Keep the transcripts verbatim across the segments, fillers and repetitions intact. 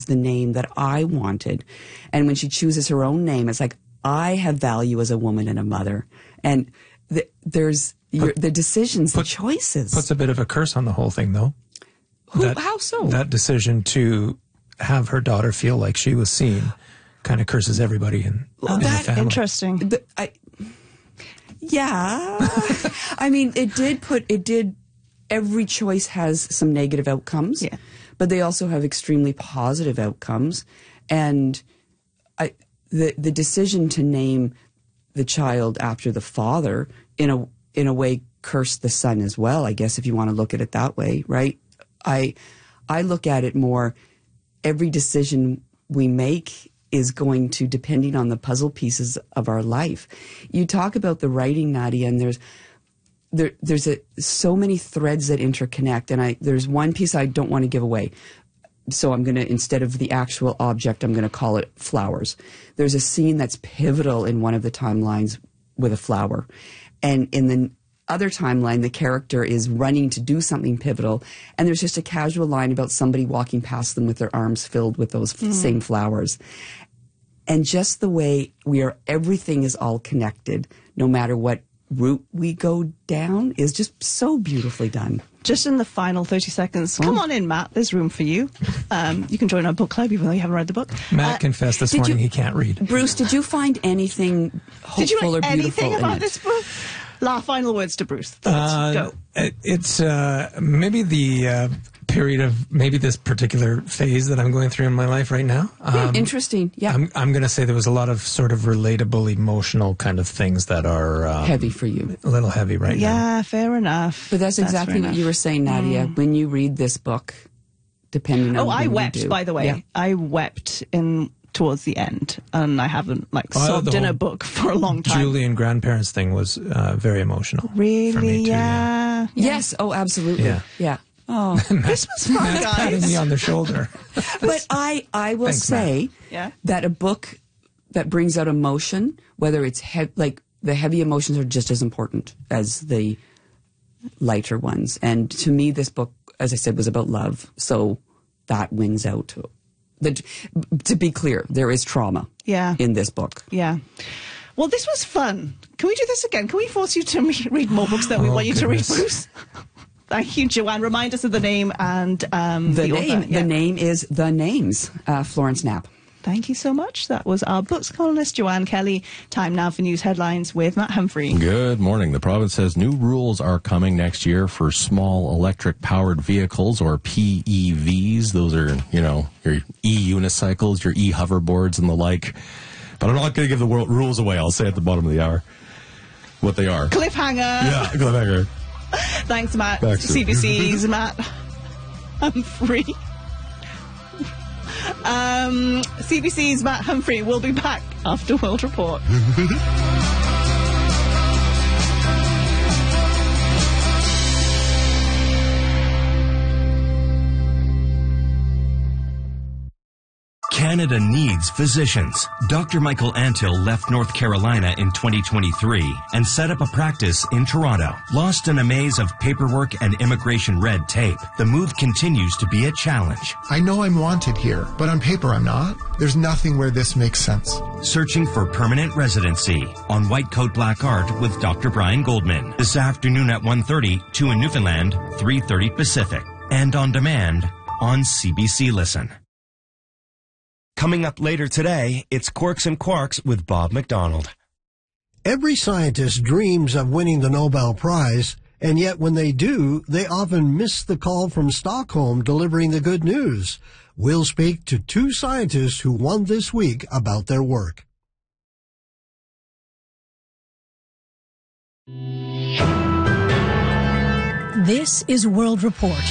the name that I wanted. And when she chooses her own name, it's like, I have value as a woman and a mother. And th- there's your, the decisions, put, the choices. Puts a bit of a curse on the whole thing, though. Who, that, how so? That decision to have her daughter feel like she was seen kind of curses everybody in, oh, in that, the family. Interesting. The, I, yeah. I mean, it did put, it did, every choice has some negative outcomes, yeah. but they also have extremely positive outcomes. And I, the the decision to name the child after the father, in a in a way, cursed the son as well, I guess, if you want to look at it that way, right? I I look at it more, every decision we make is going to, depending on the puzzle pieces of our life. You talk about the writing, Nadia, and there's there there's a, so many threads that interconnect, and I there's one piece I don't want to give away. So I'm going to, instead of the actual object, I'm going to call it flowers. There's a scene that's pivotal in one of the timelines with a flower. And in the other timeline, the character is running to do something pivotal, and there's just a casual line about somebody walking past them with their arms filled with those mm. same flowers. And just the way we are, everything is all connected, no matter what route we go down, is just so beautifully done. Just in the final thirty seconds, come on in, Matt. There's room for you. Um, you can join our book club, even though you haven't read the book. Matt uh, confessed this morning you, he can't read. Bruce, did you find anything hopeful did you or beautiful anything about in it? this book? La, final words to Bruce. Uh, Go. It's uh, maybe the uh, period of maybe this particular phase that I'm going through in my life right now. Um, hmm, interesting. Yeah. I'm, I'm going to say there was a lot of sort of relatable, emotional kind of things that are um, heavy for you. A little heavy right yeah, now. Yeah, fair enough. But that's, that's exactly what you were saying, Nadia. Mm. When you read this book, depending on oh, I when wept. you do. By the way, yeah. I wept in. towards the end, and I haven't like oh, sobbed in a book for a long time. Julian grandparents thing was uh, very emotional. Really? For me too, yeah. yeah. Yes. Oh, absolutely. Yeah. Yeah. Oh, this was fun, Matt's guys. patting me on the shoulder. But I, I will Thanks, say yeah. that a book that brings out emotion, whether it's he- like the heavy emotions are just as important as the lighter ones. And to me, this book, as I said, was about love. So that wins out. The, to be clear, there is trauma yeah. in this book. Yeah. Well, this was fun. Can we do this again? Can we force you to re- read more books that we oh, want you goodness. to read, Bruce? Thank you, Joanne. Remind us of the name and um, the, the name. author. Yeah. The name is The Names, uh, Florence Knapp. Thank you so much. That was our books columnist, Joanne Kelly. Time now for news headlines with Matt Humphrey. Good morning. The province says new rules are coming next year for small electric-powered vehicles, or P E Vs. Those are, you know, your e-unicycles, your e-hoverboards, and the like. But I'm not going to give the world rules away. I'll say at the bottom of the hour what they are. Cliffhanger. Yeah, cliffhanger. Thanks, Matt. Back to C B C's Matt Humphrey. Um, C B C's Matt Humphrey will be back after World Report. Canada needs physicians. Doctor Michael Antill left North Carolina in twenty twenty-three and set up a practice in Toronto. Lost in a maze of paperwork and immigration red tape, the move continues to be a challenge. I know I'm wanted here, but on paper I'm not. There's nothing where this makes sense. Searching for permanent residency on White Coat Black Art with Doctor Brian Goldman. This afternoon at one thirty, two in Newfoundland, three thirty Pacific. And on demand on C B C Listen. Coming up later today, it's Quirks and Quarks with Bob McDonald. Every scientist dreams of winning the Nobel Prize, and yet when they do, they often miss the call from Stockholm delivering the good news. We'll speak to two scientists who won this week about their work. This is World Report.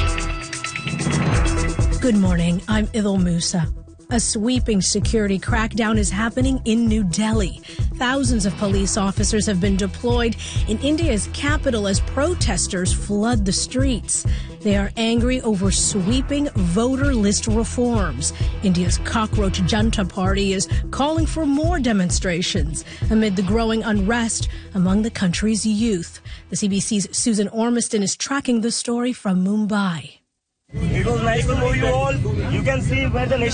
Good morning, I'm Idil Musa. A sweeping security crackdown is happening in New Delhi. Thousands of police officers have been deployed in India's capital as protesters flood the streets. They are angry over sweeping voter list reforms. India's Cockroach Junta Party is calling for more demonstrations amid the growing unrest among the country's youth. The C B C's Susan Ormiston is tracking the story from Mumbai. It was nice to know you all. You can see where the